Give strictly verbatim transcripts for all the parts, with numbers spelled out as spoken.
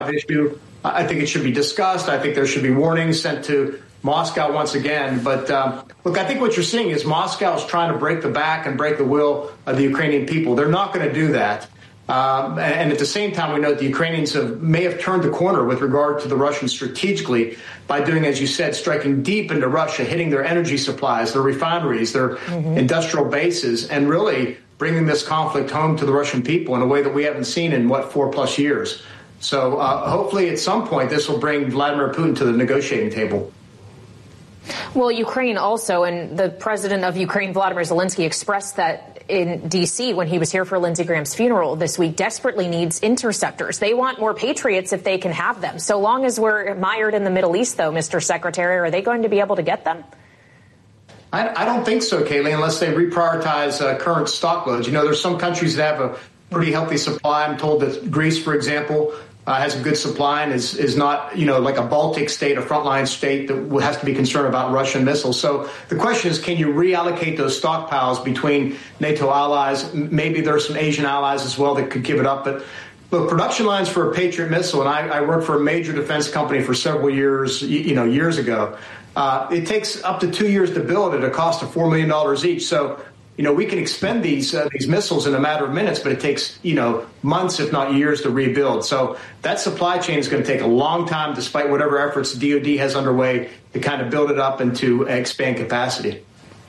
issue. I think it should be discussed. I think there should be warnings sent to Moscow once again. But um, look, I think what you're seeing is Moscow is trying to break the back and break the will of the Ukrainian people. They're not going to do that. Um, and at the same time, we know the Ukrainians have, may have turned the corner with regard to the Russians strategically by doing, as you said, striking deep into Russia, hitting their energy supplies, their refineries, their mm-hmm. industrial bases, and really bringing this conflict home to the Russian people in a way that we haven't seen in, what, four plus years. So uh, hopefully at some point this will bring Vladimir Putin to the negotiating table. Well, Ukraine also, and the president of Ukraine, Volodymyr Zelensky, expressed that in D C when he was here for Lindsey Graham's funeral this week, desperately needs interceptors. They want more Patriots if they can have them. So long as we're mired in the Middle East, though, Mister Secretary, are they going to be able to get them? I, I don't think so, Kayleigh, unless they reprioritize uh, current stock loads. You know, there's some countries that have a pretty healthy supply. I'm told that Greece, for example, Uh, has a good supply and is, is not, you know, like a Baltic state, a frontline state that has to be concerned about Russian missiles. So the question is, can you reallocate those stockpiles between NATO allies? Maybe there's some Asian allies as well that could give it up. But look, production lines for a Patriot missile, and I, I worked for a major defense company for several years, you, you know, years ago. Uh, it takes up to two years to build at a cost of four million dollars each. So, you know, we can expend these uh, these missiles in a matter of minutes, but it takes, you know, months, if not years, to rebuild. So that supply chain is going to take a long time, despite whatever efforts the D O D has underway to kind of build it up and to expand capacity.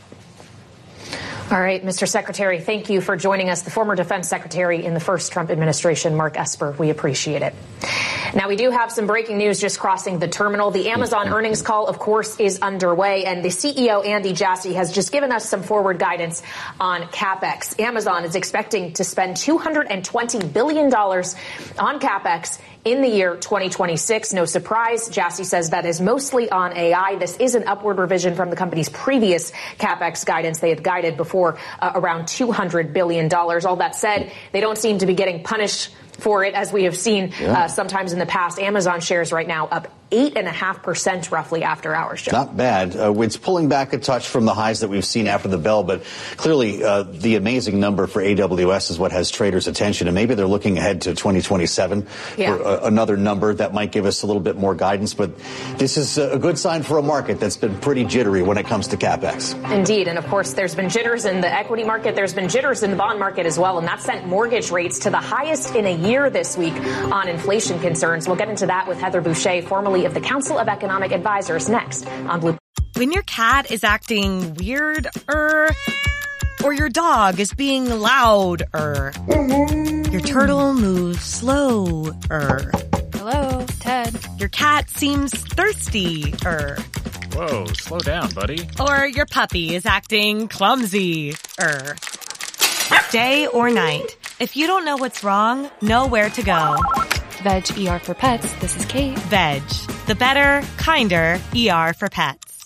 All right, Mister Secretary, thank you for joining us. The former defense secretary in the first Trump administration, Mark Esper. We appreciate it. Now, we do have some breaking news just crossing the terminal. The Amazon earnings call, of course, is underway, and the C E O, Andy Jassy, has just given us some forward guidance on CapEx. Amazon is expecting to spend two hundred twenty billion dollars on CapEx in the year twenty twenty-six. No surprise, Jassy says that is mostly on A I. This is an upward revision from the company's previous CapEx guidance. They had guided before uh, around two hundred billion dollars. All that said, they don't seem to be getting punished for it, as we have seen yeah. uh, sometimes in the past. Amazon shares right now up eight and a half percent roughly after hours, Joe. Not bad. Uh, it's pulling back a touch from the highs that we've seen after the bell, but clearly uh, the amazing number for A W S is what has traders' attention, and maybe they're looking ahead to twenty twenty-seven yeah. for uh, another number that might give us a little bit more guidance. But this is a good sign for a market that's been pretty jittery when it comes to CapEx. Indeed, and of course there's been jitters in the equity market, there's been jitters in the bond market as well, and that sent mortgage rates to the highest in a year this week on inflation concerns. We'll get into that with Heather Boucher, formerly of the Council of Economic Advisors, next on Blue. When your cat is acting weird-er, or your dog is being loud-er, your turtle moves slow-er. Hello, Ted. Your cat seems thirsty-er. Whoa, slow down, buddy. Or your puppy is acting clumsy-er. Day or night, if you don't know what's wrong, know where to go. Veg E R for Pets. This is Kate. Veg, the better, kinder E R for pets.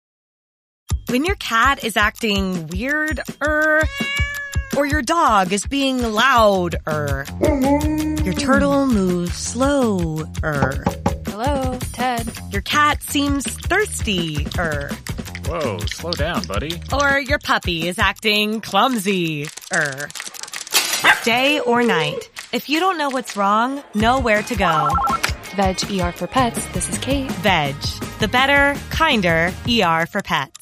When your cat is acting weird-er, or your dog is being loud-er, your turtle moves slow-er. Hello, Ted. Your cat seems thirsty-er. Whoa, slow down, buddy. Or your puppy is acting clumsy-er. Day or night, if you don't know what's wrong, know where to go. Veg E R for Pets. This is Kate. Veg, the better, kinder E R for pets.